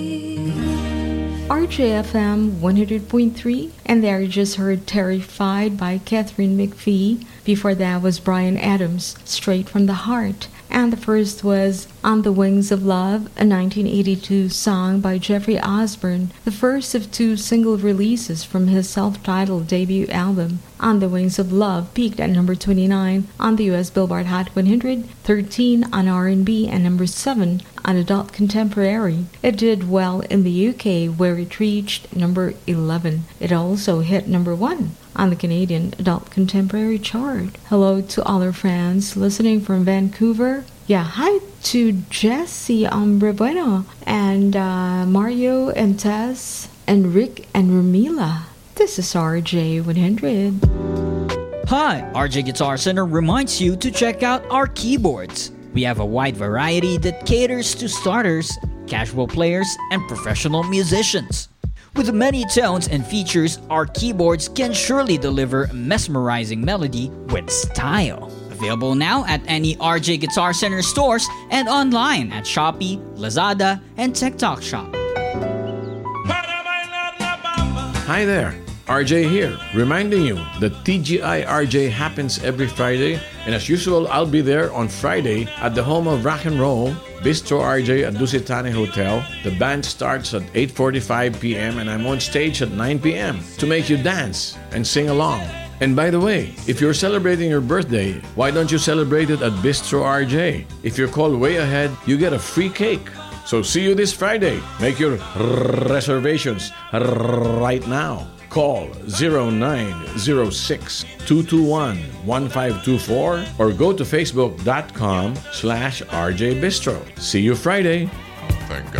RJFM 100.3, and there you just heard Terrified by Catherine McPhee. Before that was Bryan Adams, Straight from the Heart. And the first was On the Wings of Love, a 1982 song by Jeffrey Osborne, the first of two single releases from his self-titled debut album. On the Wings of Love peaked at number 29 on the US Billboard Hot 100, 13 on R&B, and number 7 on Adult Contemporary. It did well in the UK, where it reached number 11. It also hit number 1 on the Canadian Adult Contemporary chart. Hello to all our friends listening from Vancouver. Yeah, hi to Jesse Bueno and Mario and Tess and Rick and Ramila. This is RJ 100. Hi, RJ Guitar Center reminds you to check out our keyboards. We have a wide variety that caters to starters, casual players, and professional musicians. With many tones and features, our keyboards can surely deliver a mesmerizing melody with style. Available now at any RJ Guitar Center stores and online at Shopee, Lazada, and TikTok Shop. Hi there, RJ here, reminding you that TGI RJ happens every Friday, and as usual, I'll be there on Friday at the home of rock and roll, Bistro RJ at Dusitane Hotel. The band starts at 8:45 p.m. and I'm on stage at 9 p.m. to make you dance and sing along. And by the way, if you're celebrating your birthday, why don't you celebrate it at Bistro RJ? If you're called way ahead, you get a free cake. So see you this Friday. Make your reservations right now. Call 0906-221-1524 or go to facebook.com/RJ Bistro. See you Friday.